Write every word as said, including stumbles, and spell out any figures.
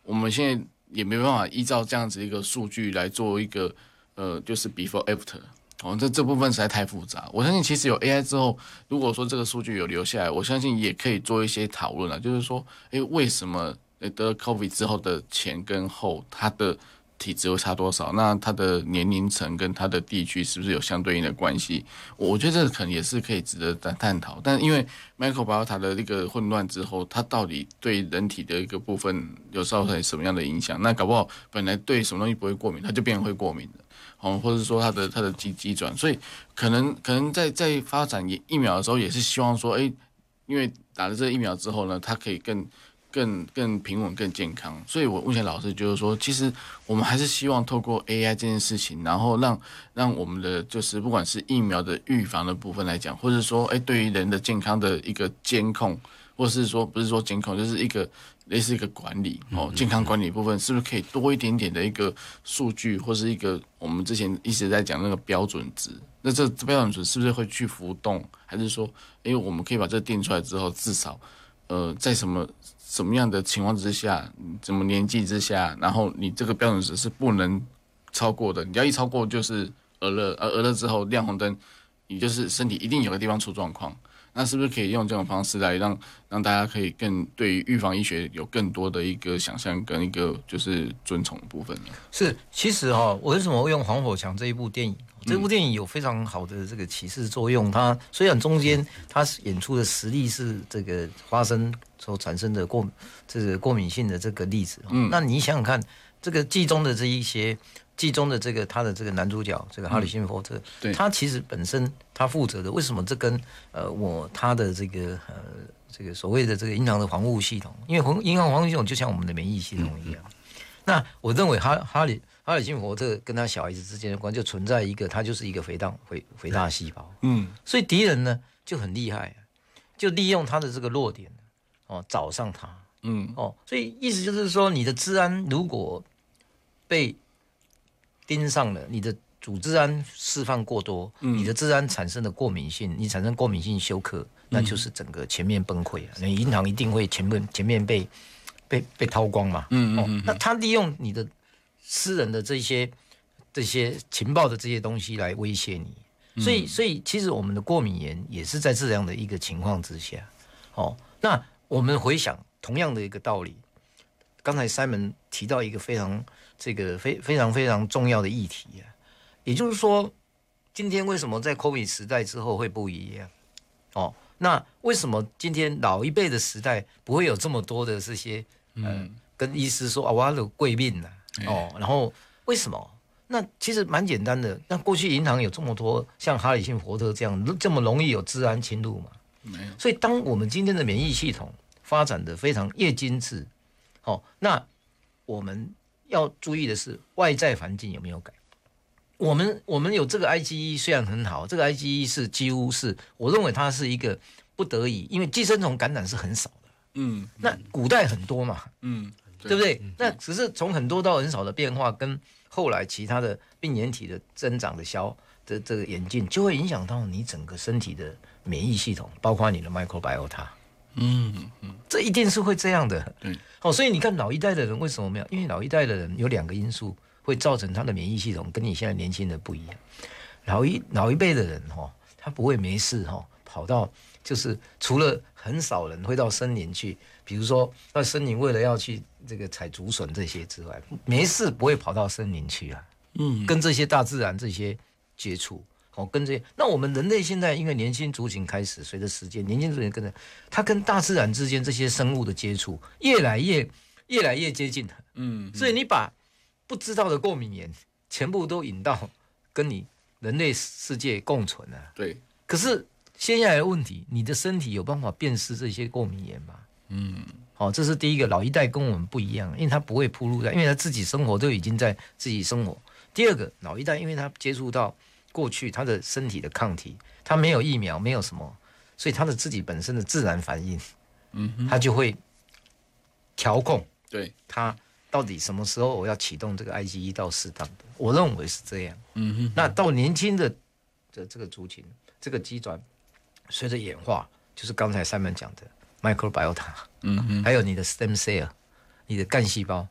我们现在也没办法依照这样子一个数据来做一个呃，就是 before after。哦，这这部分实在太复杂。我相信其实有 A I 之后，如果说这个数据有留下来，我相信也可以做一些讨论了。就是说，哎，为什么得了 COVID 之后的前跟后，它的体质会差多少？那它的年龄层跟它的地区是不是有相对应的关系？我觉得这个可能也是可以值得探讨。但因为 microbiota 的这个混乱之后，它到底对人体的一个部分有造成什么样的影响？那搞不好本来对什么东西不会过敏，它就变成会过敏了。哦，或者说它的它的机机转，所以可能可能在在发展疫苗的时候，也是希望说，哎，因为打了这个疫苗之后呢，它可以更更更平稳、更健康。所以我目前老师就是说，其实我们还是希望透过 A I 这件事情，然后让让我们的就是不管是疫苗的预防的部分来讲，或者说，哎，对于人的健康的一个监控，或是说不是说监控，就是一个类似一个管理哦，健康管理部分是不是可以多一点点的一个数据，或是一个我们之前一直在讲那个标准值？那这标准值是不是会去浮动，还是说，因为我们可以把这定出来之后，至少呃在什么什么样的情况之下，什么年纪之下，然后你这个标准值是不能超过的，你要一超过就是俄勒，而俄勒之后亮红灯，你就是身体一定有个地方出状况。那是不是可以用这种方式来让让大家可以更对于预防医学有更多的一个想象跟一个就是尊崇的部分呢？ 是，其实哈、哦，我为什么会用黄火墙这一部电影？这部电影有非常好的这个启示作用。它虽然中间它演出的实例是这个发生所产生的过这个过敏性的这个例子，嗯，那你想想看，这个剧中的这一些。剧中的这个他的这个男主角这个哈里逊福特、嗯，他其实本身他负责的，为什么这跟呃我他的这个呃这个所谓的这个银行的防护系统，因为银行防护系统就像我们的免疫系统一样。嗯、那我认为哈哈里哈里逊福特跟他小孩子之间的关系就存在一个，他就是一个肥大肥肥大细胞，嗯，所以敌人呢就很厉害，就利用他的这个弱点哦找上他，嗯哦，所以意思就是说，你的治安如果被盯上了，你的组织胺释放过多、嗯，你的治安产生的过敏性，你产生过敏性休克，那就是整个全面崩溃啊！你银行一定会前面前面被被被掏光嘛，嗯嗯嗯、哦，那他利用你的私人的这些这些情报的这些东西来威胁你，所以所以其实我们的过敏源也是在这样的一个情况之下，哦，那我们回想同样的一个道理，刚才 Simon 提到一个非常。这个非非常非常重要的议题啊，也就是说，今天为什么在 COVID 时代之后会不一样？哦，那为什么今天老一辈的时代不会有这么多的这些呃，嗯、跟医师说啊，我要有贵病呐、啊，哦，然后为什么？那其实蛮简单的，那过去银行有这么多像哈里逊福特这样这么容易有治安侵入嘛？没有。所以当我们今天的免疫系统发展的非常越精致，哦，那我们。要注意的是外在环境有没有改。我们我们有这个 I G E 虽然很好，这个 I G E 是几乎是我认为它是一个不得已，因为寄生虫感染是很少的。嗯，那古代很多嘛，嗯，对不对？嗯、那只是从很多到很少的变化，跟后来其他的病原体的增长的消的这个演进，就会影响到你整个身体的免疫系统，包括你的 microbiota。嗯嗯，这一定是会这样的。对，哦，所以你看老一代的人为什么没有？因为老一代的人有两个因素会造成他的免疫系统跟你现在年轻的不一样。老一老一辈的人哈、哦，他不会没事哈、哦、跑到就是除了很少人会到森林去，比如说到森林为了要去这个采竹笋这些之外，没事不会跑到森林去啊。嗯，跟这些大自然这些接触。哦，跟这些，那我们人类现在因为年轻族群开始，随着时间，年轻族群跟着他跟大自然之间这些生物的接触，越来越越来越接近了。嗯，嗯所以你把不知道的过敏源全部都引到跟你人类世界共存了。 对。 可是接下来的问题，你的身体有办法辨识这些过敏源吗？嗯。好、哦，这是第一个，老一代跟我们不一样，因为他不会暴露在，因为他自己生活都已经在自己生活。第二个，老一代因为他接触到。过去他的身体的抗体，他没有疫苗，没有什么，所以他的自己本身的自然反应，嗯，他就会调控， 对， 他到底什么时候我要启动这个 I G E 到适当的，我认为是这样，嗯哼，那到年轻的的这个族群，这个机转随着演化，就是刚才Simon讲的 microbiota，嗯哼，还有你的 stem cell， 你的干细胞